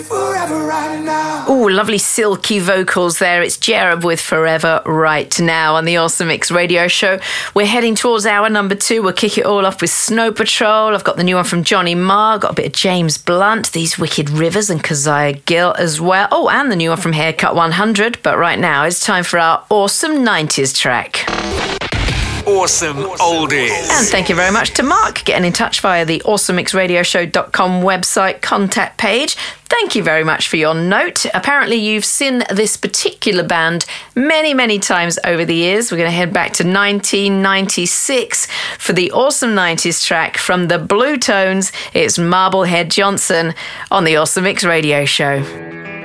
Forever right now. Oh, lovely silky vocals there. It's Jereb with Forever Right Now on the Awesome Mix Radio Show. We're heading towards hour number 2. We'll kick it all off with Snow Patrol. I've got the new one from Johnny Marr. Got a bit of James Blunt, These Wicked Rivers, and Keziah Gill as well. Oh, and the new one from Haircut 100. But right now, it's time for our awesome 90s track. Awesome Oldies. And thank you very much to Mark getting in touch via the awesomemixradioshow.com website contact page. Thank you very much for your note. Apparently you've seen this particular band many, many times over the years. We're going to head back to 1996 for the awesome 90s track from the Blue Tones. It's Marblehead Johnson on the Awesome Mix Radio Show.